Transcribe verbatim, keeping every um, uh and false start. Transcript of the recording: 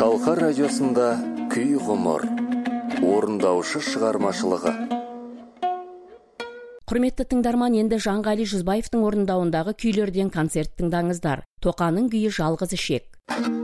Шалқар радиосында күй ғұмыр, орындаушы шығармашылығы. Құрметті тыңдарман, енді Жанғали Жүзбаевтың орындауындағы күйлерден концерт тыңдаңыздар. Тоқаның күйі жалғыз ішек.